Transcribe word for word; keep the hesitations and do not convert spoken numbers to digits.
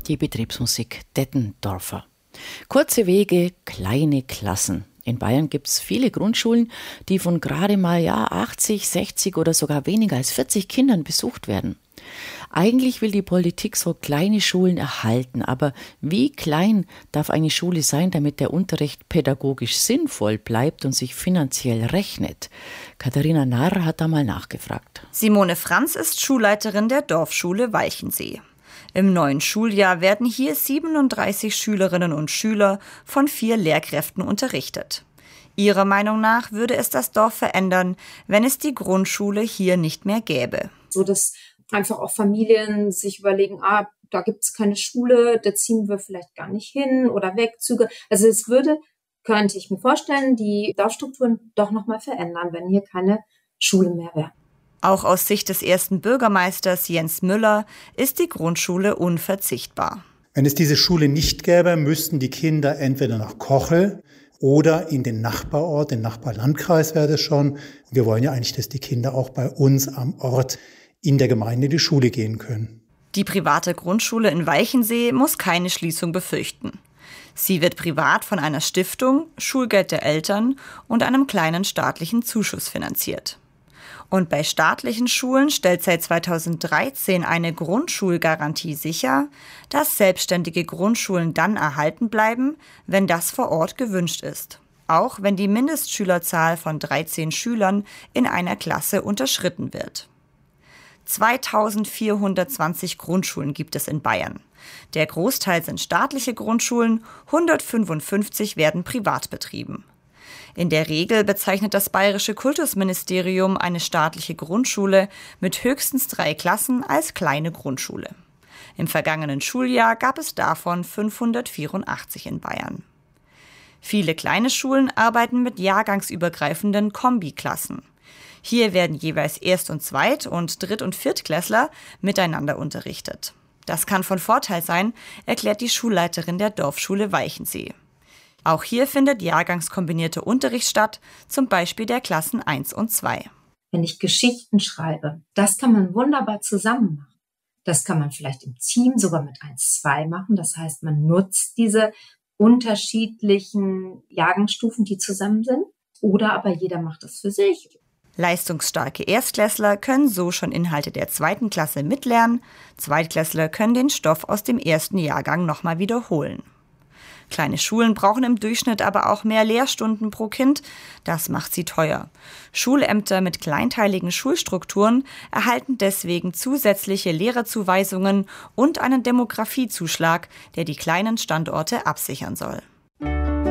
die Betriebsmusik Dettendorfer. Kurze Wege, kleine Klassen. In Bayern gibt es viele Grundschulen, die von gerade mal ja, achtzig, sechzig oder sogar weniger als vierzig Kindern besucht werden. Eigentlich will die Politik so kleine Schulen erhalten, aber wie klein darf eine Schule sein, damit der Unterricht pädagogisch sinnvoll bleibt und sich finanziell rechnet? Katharina Narr hat da mal nachgefragt. Simone Franz ist Schulleiterin der Dorfschule Walchensee. Im neuen Schuljahr werden hier siebenunddreißig Schülerinnen und Schüler von vier Lehrkräften unterrichtet. Ihrer Meinung nach würde es das Dorf verändern, wenn es die Grundschule hier nicht mehr gäbe. So dass einfach auch Familien sich überlegen, ah, da gibt es keine Schule, da ziehen wir vielleicht gar nicht hin oder Wegzüge. Also es würde, könnte ich mir vorstellen, die Dorfstrukturen doch nochmal verändern, wenn hier keine Schule mehr wäre. Auch aus Sicht des ersten Bürgermeisters Jens Müller ist die Grundschule unverzichtbar. Wenn es diese Schule nicht gäbe, müssten die Kinder entweder nach Kochel oder in den Nachbarort, den Nachbarlandkreis wäre das schon. Wir wollen ja eigentlich, dass die Kinder auch bei uns am Ort in der Gemeinde in die Schule gehen können. Die private Grundschule in Walchensee muss keine Schließung befürchten. Sie wird privat von einer Stiftung, Schulgeld der Eltern und einem kleinen staatlichen Zuschuss finanziert. Und bei staatlichen Schulen stellt seit zweitausenddreizehn eine Grundschulgarantie sicher, dass selbstständige Grundschulen dann erhalten bleiben, wenn das vor Ort gewünscht ist. Auch wenn die Mindestschülerzahl von dreizehn Schülern in einer Klasse unterschritten wird. zweitausendvierhundertzwanzig Grundschulen gibt es in Bayern. Der Großteil sind staatliche Grundschulen, hundertfünfundfünfzig werden privat betrieben. In der Regel bezeichnet das Bayerische Kultusministerium eine staatliche Grundschule mit höchstens drei Klassen als kleine Grundschule. Im vergangenen Schuljahr gab es davon fünfhundertvierundachtzig in Bayern. Viele kleine Schulen arbeiten mit jahrgangsübergreifenden Kombiklassen. Hier werden jeweils Erst- und Zweit- und Dritt- und Viertklässler miteinander unterrichtet. Das kann von Vorteil sein, erklärt die Schulleiterin der Dorfschule Walchensee. Auch hier findet jahrgangskombinierte Unterricht statt, zum Beispiel der Klassen eins und zwei. Wenn ich Geschichten schreibe, das kann man wunderbar zusammen machen. Das kann man vielleicht im Team sogar mit eins zwei machen. Das heißt, man nutzt diese unterschiedlichen Jahrgangsstufen, die zusammen sind. Oder aber jeder macht es für sich. Leistungsstarke Erstklässler können so schon Inhalte der zweiten Klasse mitlernen. Zweitklässler können den Stoff aus dem ersten Jahrgang nochmal wiederholen. Kleine Schulen brauchen im Durchschnitt aber auch mehr Lehrstunden pro Kind. Das macht sie teuer. Schulämter mit kleinteiligen Schulstrukturen erhalten deswegen zusätzliche Lehrerzuweisungen und einen Demografiezuschlag, der die kleinen Standorte absichern soll.